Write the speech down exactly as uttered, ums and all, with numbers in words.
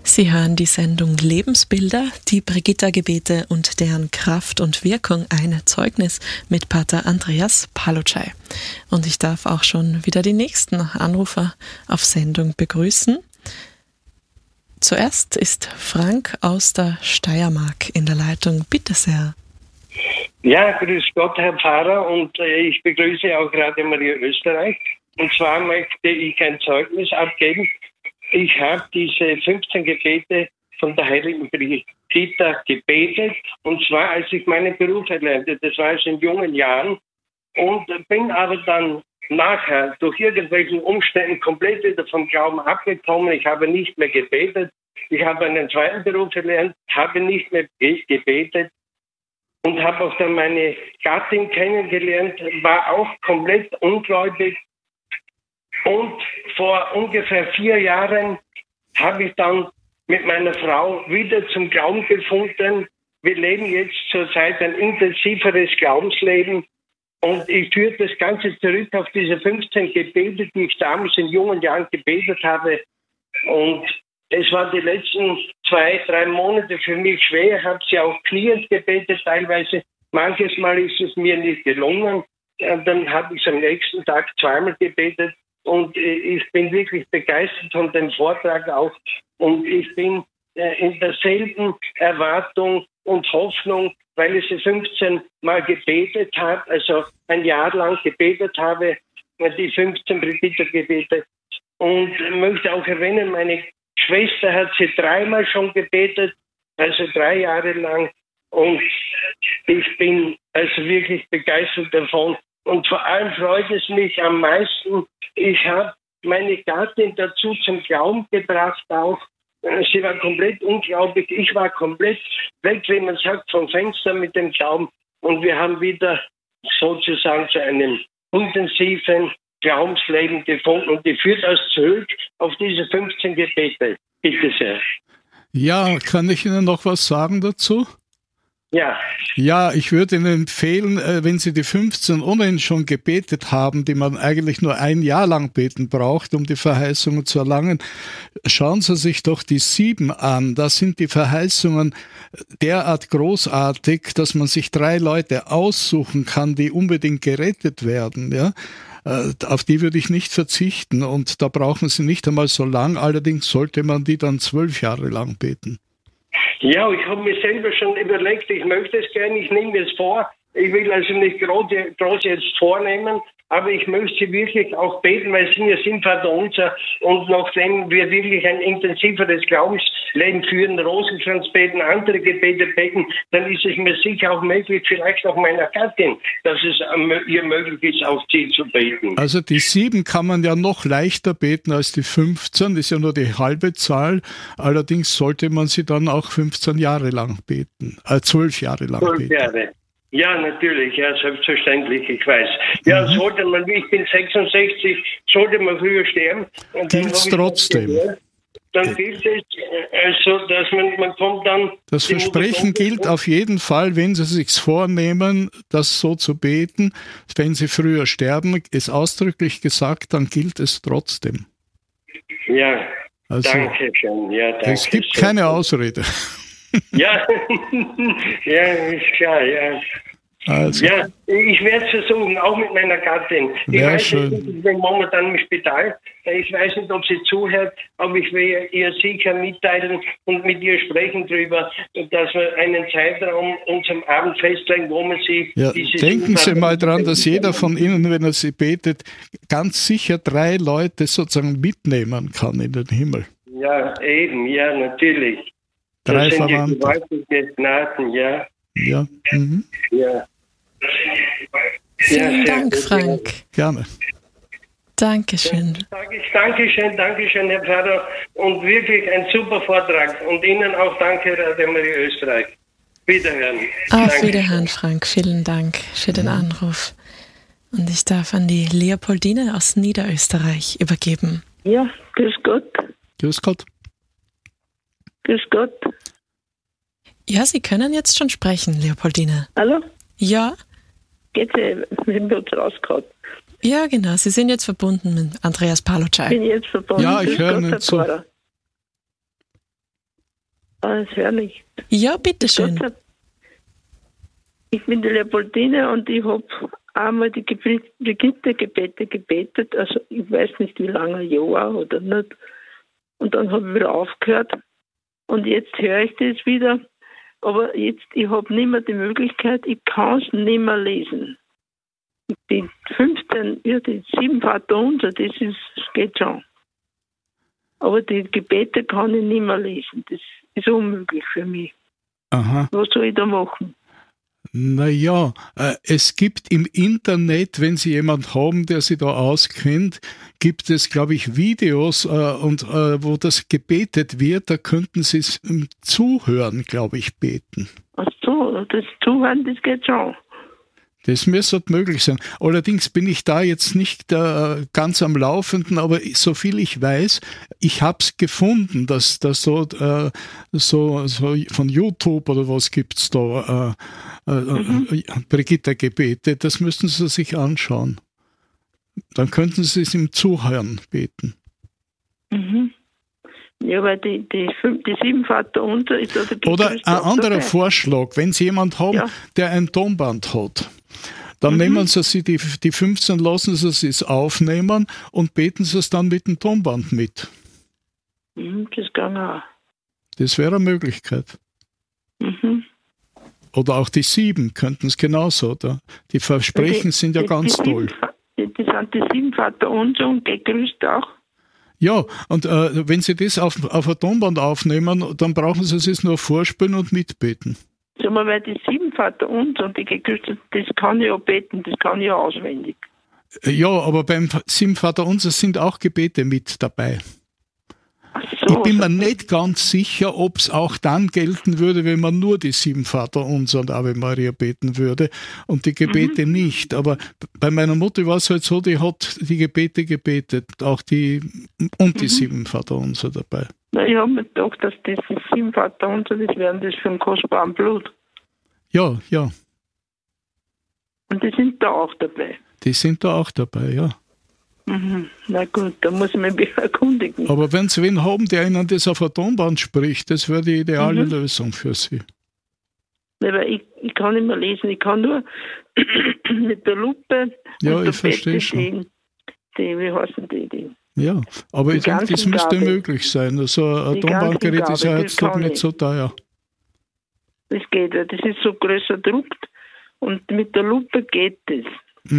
Sie hören die Sendung Lebensbilder, die Brigitta-Gebete und deren Kraft und Wirkung, ein Zeugnis mit Pater Andreas Palucaj. Und ich darf auch schon wieder die nächsten Anrufer auf Sendung begrüßen. Zuerst ist Frank aus der Steiermark in der Leitung. Bitte sehr. Ja, grüß Gott, Herr Pfarrer, und äh, ich begrüße auch Radio Maria Österreich. Und zwar möchte ich ein Zeugnis abgeben. Ich habe diese fünfzehn Gebete von der heiligen Brigitta gebetet, und zwar als ich meinen Beruf erlernte. Das war also in jungen Jahren, und bin aber dann nachher durch irgendwelche Umständen komplett wieder vom Glauben abgekommen. Ich habe nicht mehr gebetet. Ich habe einen zweiten Beruf erlernt, habe nicht mehr gebetet und habe auch dann meine Gattin kennengelernt, war auch komplett ungläubig. Und vor ungefähr vier Jahren habe ich dann mit meiner Frau wieder zum Glauben gefunden. Wir leben jetzt zurzeit ein intensiveres Glaubensleben. Und ich führe das Ganze zurück auf diese fünfzehn Gebete, die ich damals in jungen Jahren gebetet habe. Und es waren die letzten zwei, drei Monate für mich schwer. Ich habe sie auch kniend gebetet teilweise. Manches Mal ist es mir nicht gelungen. Und dann habe ich es am nächsten Tag zweimal gebetet. Und ich bin wirklich begeistert von dem Vortrag auch. Und ich bin in derselben Erwartung und Hoffnung, weil ich sie fünfzehn Mal gebetet habe, also ein Jahr lang gebetet habe, die fünfzehn Brigitta-Gebete. Und möchte auch erwähnen, meine Schwester hat sie dreimal schon gebetet, also drei Jahre lang. Und ich bin also wirklich begeistert davon. Und vor allem freut es mich am meisten, ich habe meine Gattin dazu zum Glauben gebracht auch. Sie war komplett unglaublich, ich war komplett weg, wie man sagt, vom Fenster mit dem Glauben. Und wir haben wieder sozusagen zu einem intensiven Glaubensleben gefunden. Und ich führe das zurück auf diese fünfzehn Gebete. Bitte sehr. Ja, kann ich Ihnen noch was sagen dazu? Ja. Ja, ich würde Ihnen empfehlen, wenn Sie die fünfzehn ohnehin schon gebetet haben, die man eigentlich nur ein Jahr lang beten braucht, um die Verheißungen zu erlangen, schauen Sie sich doch die sieben an. Da sind die Verheißungen derart großartig, dass man sich drei Leute aussuchen kann, die unbedingt gerettet werden, ja. Auf die würde ich nicht verzichten, und da brauchen Sie nicht einmal so lang, allerdings sollte man die dann zwölf Jahre lang beten. Ja, ich habe mir selber schon überlegt, ich möchte es gerne, ich nehme es vor. Ich will also nicht groß, groß jetzt vornehmen, aber ich möchte wirklich auch beten, weil es sind ja sind Vater unser, und nachdem wir wirklich ein intensiveres Glaubensleben führen, Rosenkranz beten, andere Gebete beten, dann ist es mir sicher auch möglich, vielleicht auch meiner Gattin, dass es ihr möglich ist, auf sie zu beten. Also die sieben kann man ja noch leichter beten als die fünfzehn, das ist ja nur die halbe Zahl, allerdings sollte man sie dann auch fünfzehn Jahre lang beten, äh, zwölf Jahre lang zwölf beten. Jahre. Ja, natürlich, ja, selbstverständlich, ich weiß. Ja, mhm. sollte man, ich bin sechsundsechzig, sollte man früher sterben. Gilt es trotzdem? Dann gilt es, also, dass man, man kommt dann... Das Versprechen gilt auf jeden Fall, wenn Sie sich vornehmen, das so zu beten. Wenn Sie früher sterben, ist ausdrücklich gesagt, dann gilt es trotzdem. Ja, also, danke schön. Ja, danke. Es gibt keine Ausrede. Ja, ja, ist klar, ja. Also. Ja, ich werde es versuchen, auch mit meiner Gattin. Ich Sehr weiß schön. nicht, ich bin momentan im Spital. Ich weiß nicht, ob sie zuhört, aber ich will ihr sicher mitteilen und mit ihr sprechen darüber, dass wir einen Zeitraum unserem Abend festlegen, wo man sie... Ja, denken Sie mal dran, dass jeder von Ihnen, wenn er sie betet, ganz sicher drei Leute sozusagen mitnehmen kann in den Himmel. Ja, eben, ja, natürlich. Drei das sind Verwandte. Die gewaltigen Gnaden, ja. Ja. Mhm. Ja. Vielen ja, Dank, gut. Frank. Gerne. Dankeschön. Sag ich Dankeschön, Dankeschön, Herr Pfarrer. Und wirklich ein super Vortrag. Und Ihnen auch danke, Radio Maria Österreich. Wiederhören. Auf Dankeschön. Wiederhören, Frank. Vielen Dank für den Anruf. Und ich darf an die Leopoldine aus Niederösterreich übergeben. Ja, grüß Gott. Grüß Gott. Grüß Gott. Ja, Sie können jetzt schon sprechen, Leopoldine. Hallo? Ja? Geht's eh mit mir rausgehauen? Ja, genau. Sie sind jetzt verbunden mit Andreas Palucaj. Bin ich jetzt verbunden? Ja, ich Grüß höre Gott, Ihnen Herr zu. Pfarrer. Ah, das höre ich. Ja, bitteschön. Gott, ich bin die Leopoldine und ich habe einmal die Brigitte-Gebete gebetet, also ich weiß nicht wie lange, ein Jahr oder nicht. Und dann habe ich wieder aufgehört und jetzt höre ich das wieder. Aber jetzt, ich habe nicht mehr die Möglichkeit, ich kann es nicht mehr lesen. Die fünfzehn, ja, die sieben Vaterunser, das ist, das geht schon. Aber die Gebete kann ich nicht mehr lesen. Das ist unmöglich für mich. Aha. Was soll ich da machen? Naja, äh, es gibt im Internet, wenn Sie jemanden haben, der sich da auskennt, gibt es, glaube ich, Videos, äh, und äh, wo das gebetet wird, da könnten Sie es im Zuhören, glaube ich, beten. Ach so, das Zuhören, das geht schon. Das müsste möglich sein. Allerdings bin ich da jetzt nicht äh, ganz am Laufenden, aber so viel ich weiß, ich habe es gefunden, dass das so, äh, so, so von YouTube oder was gibt's da, äh, äh, mhm. äh, Brigitta-Gebete, das müssten Sie sich anschauen. Dann könnten Sie es im Zuhören beten. Mhm. Ja, weil die, die, fünf, die sieben Vaterunser ist also Oder ein anderer dabei. Vorschlag, wenn Sie jemanden haben, ja. der ein Tonband hat, dann mhm. nehmen Sie sich die, die fünfzehn, lassen Sie es aufnehmen und beten Sie es dann mit dem Tonband mit. Mhm, das kann auch. Das wäre eine Möglichkeit. Mhm. Oder auch die sieben könnten es genauso. Oder? Die Versprechen die, sind ja die, ganz die toll. Sieben, die sind die sieben Vaterunser und gegrüßt auch. Ja, und äh, wenn Sie das auf, auf ein Tonband aufnehmen, dann brauchen Sie es nur vorspielen und mitbeten. Sag mal, weil die sieben Vaterunser und die gegrüßten, das kann ich ja beten, das kann ich ja auswendig. Ja, aber beim sieben Vaterunser sind auch Gebete mit dabei. Ach so, ich bin mir nicht ganz sicher, ob es auch dann gelten würde, wenn man nur die sieben Vaterunser und Ave Maria beten würde und die Gebete mhm. nicht. Aber bei meiner Mutter war es halt so, die hat die Gebete gebetet, auch die und die mhm. sieben Vaterunser dabei. Na, ich habe mir gedacht, dass diese sieben Vaterunser, das wären das für ein kostbaren Blut. Ja, ja. Und die sind da auch dabei? Die sind da auch dabei, ja. Mhm. Na gut, da muss ich mich erkundigen. Aber wenn Sie wen haben, der Ihnen das auf der Tonband spricht, das wäre die ideale mhm. Lösung für Sie. Ja, weil ich, ich kann nicht mehr lesen, ich kann nur mit der Lupe ja, und ich verstehe schon. Die, die, wie heißen die? die ja, aber die ich denke, das müsste Gabe. möglich sein. Also ein Tonbandgerät ist ja jetzt doch nicht so teuer. Das geht, das ist so größer gedruckt und mit der Lupe geht das.